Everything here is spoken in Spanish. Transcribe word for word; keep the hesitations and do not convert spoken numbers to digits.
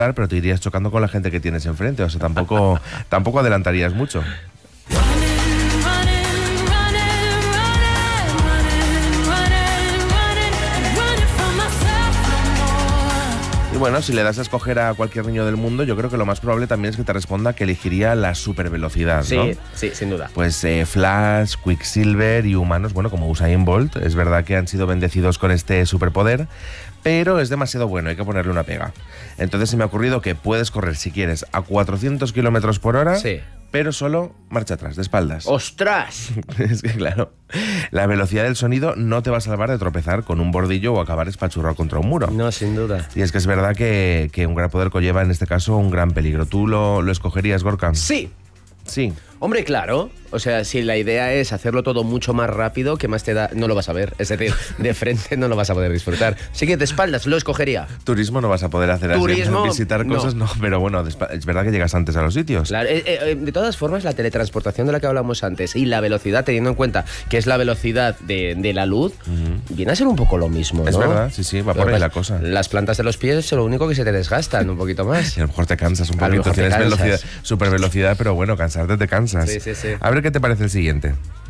pero te irías chocando con la gente que tienes enfrente, o sea, tampoco, tampoco adelantarías mucho. Y bueno, si le das a escoger a cualquier niño del mundo, yo creo que lo más probable también es que te responda que elegiría la supervelocidad, ¿no? Sí, sí, sin duda. Pues eh, Flash, Quicksilver y humanos, bueno, como Usain Bolt, es verdad que han sido bendecidos con este superpoder, pero es demasiado bueno, hay que ponerle una pega. Entonces se me ha ocurrido que puedes correr, si quieres, a cuatrocientos kilómetros por hora, Sí. pero solo marcha atrás, de espaldas. ¡Ostras! Es que claro, la velocidad del sonido no te va a salvar de tropezar con un bordillo o acabar espachurrado contra un muro. No, sin duda. Y es que es verdad que, que un gran poder conlleva en este caso un gran peligro. ¿Tú lo, lo escogerías, Gorka? Sí. Sí. Hombre, claro. O sea, si la idea es hacerlo todo mucho más rápido, ¿qué más te da? No lo vas a ver. Es decir, de frente no lo vas a poder disfrutar. Así que de espaldas lo escogería. Turismo no vas a poder hacer Turismo, así, visitar no. cosas no, pero bueno, es verdad que llegas antes a los sitios. Claro, eh, eh, de todas formas, la teletransportación de la que hablamos antes y la velocidad, teniendo en cuenta que es la velocidad de, de la luz, uh-huh. viene a ser un poco lo mismo, ¿no? Es verdad, sí, sí, va por ahí la cosa. Las plantas de los pies son lo único que se te desgastan un poquito más. Y a lo mejor te cansas un poquito, tienes velocidad, super velocidad, pero bueno, cansarte te cansas. Sí, sí, sí. A ver qué te parece el siguiente.